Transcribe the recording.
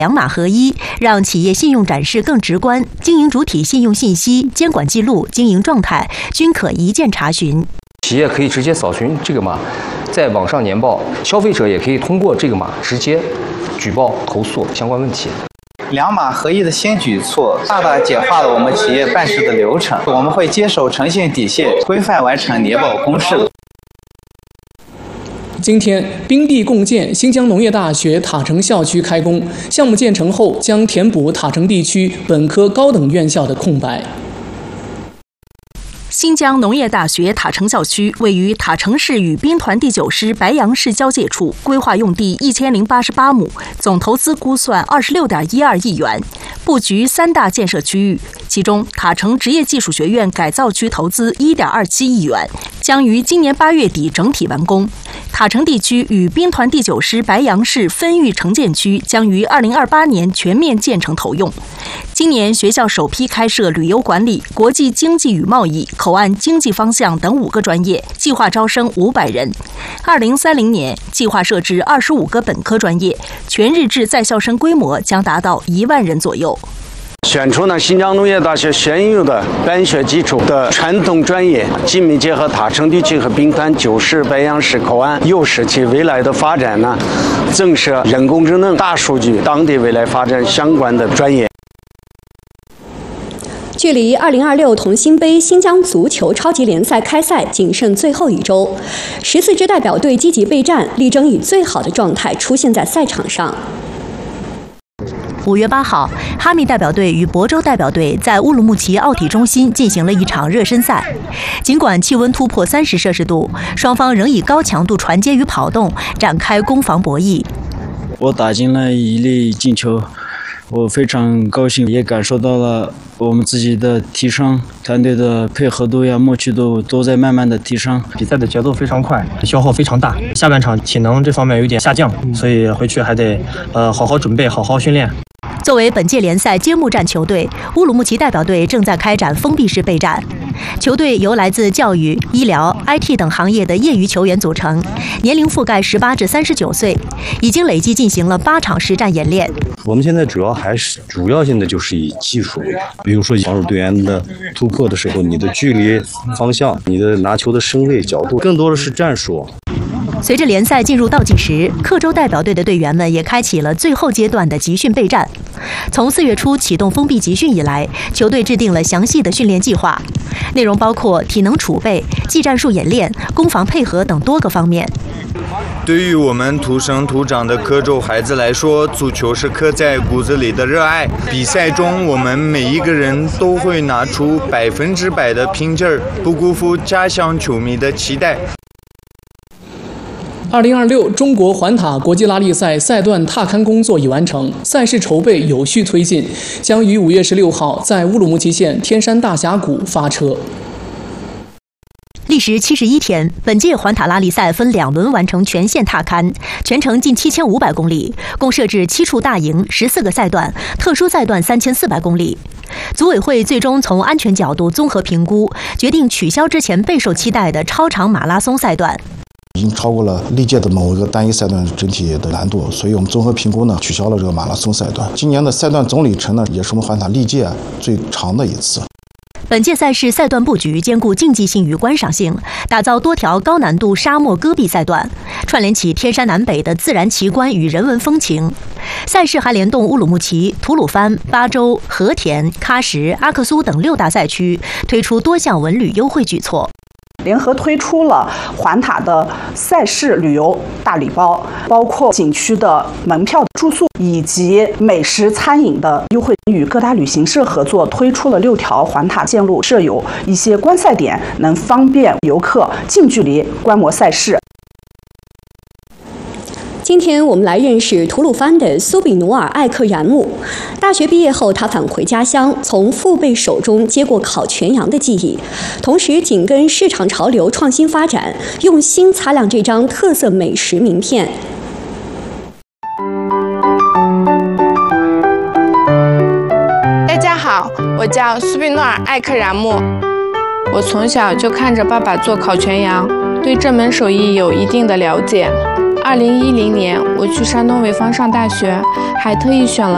两码合一，让企业信用展示更直观，经营主体信用信息、监管记录、经营状态均可一键查询。 企业可以直接扫询这个码，在网上年报，消费者也可以通过这个码直接举报投诉相关问题。 两码合一的新举措，大大简化了我们企业办事的流程。我们会坚守诚信底线，规范完成年报公示。 今天，滨地共建新疆农业大学塔城校区开工，项目建成后将填补塔城地区本科高等院校的空白。 新疆农业大学塔城校区位于塔城市与兵团第9师白杨市交界处，规划用地1088亩，总投资估算26.12亿元，布局3大建设区域。其中，塔城职业技术学院改造区投资1.27亿元，将于今年8月底整体完工。塔城地区与兵团第9师白杨市分域城建区将于2028年全面建成投用。今年学校首批开设旅游管理、国际经济与贸易、口岸经济方向等5个专业，计划招生500人。2030年计划设置25个本科专业，全日制在校生规模将达到1万人左右。 选出呢新疆农业大学现有的办学基础的传统专业，紧密结合塔城地区和兵团9师白杨市口岸优势其未来的发展呢，增设人工智能、大数据、当地未来发展相关的专业。 距离2026同心杯新疆足球超级联赛开赛仅剩最后1周，14支代表队积极备战，力争以最好的状态出现在赛场上。 5月8号，哈密代表队与亳州代表队在乌鲁木齐奥体中心进行了一场热身赛。尽管气温突破30摄氏度，双方仍以高强度传接与跑动展开攻防博弈。 我打进了1粒进球，我非常高兴，也感受到了我们自己的提升，团队的配合度呀、默契度都在慢慢的提升。 比赛的节奏非常快，消耗非常大，下半场体能这方面有点下降，所以回去还得好好准备，好好训练。 作为本届联赛揭幕战球队，乌鲁木齐代表队正在开展封闭式备战。球队由来自教育、医疗、IT 等行业的业余球员组成，年龄覆盖18至39岁，已经累计进行了8场实战演练。 我们现在主要性的就是以技术为主，比如说防守队员的突破的时候，你的距离、方向、你的拿球的身位、角度，更多的是战术。 随着联赛进入倒计时，克州代表队的队员们也开启了最后阶段的集训备战。从4月初启动封闭集训以来，球队制定了详细的训练计划，内容包括体能储备、技战术演练、攻防配合等多个方面。 对于我们土生土长的克州孩子来说，足球是刻在骨子里的热爱。比赛中，我们每一个人都会拿出100%的拼劲儿，不辜负家乡球迷的期待。 2026中国环塔国际拉力赛赛段踏勘工作已完成，赛事筹备有序推进，将于5月16号在乌鲁木齐县天山大峡谷发车。 历时71天，本届环塔拉力赛分2轮完成全线踏勘，全程近7500公里，共设置7处大营、14个赛段，特殊赛段3400公里。组委会最终从安全角度综合评估，决定取消之前备受期待的超长马拉松赛段。 已经超过了历届的某一个单一赛段整体的难度，所以我们综合评估呢，取消了这个马拉松赛段。今年的赛段总里程呢，也是我们环塔历届最长的一次。 本届赛事赛段布局兼顾竞技性与观赏性，打造多条高难度沙漠戈壁赛段，串联起天山南北的自然奇观与人文风情。赛事还联动乌鲁木齐、吐鲁番、巴州、和田、喀什、阿克苏等6大赛区，推出多项文旅优惠举措。 联合推出了环塔的赛事旅游大礼包，包括景区的门票、住宿以及美食餐饮的优惠。与各大旅行社合作，推出了6条环塔线路，设有一些观赛点，能方便游客近距离观摩赛事。 今天我们来认识吐鲁番的苏比努尔·艾克然木。大学毕业后，他返回家乡，从父辈手中接过烤全羊的技艺，同时紧跟市场潮流创新发展，用心擦亮这张特色美食名片。 大家好，我叫苏比诺尔·艾克然木。我从小就看着爸爸做烤全羊，对这门手艺有一定的了解。2010年，我去山东潍坊上大学，还特意选了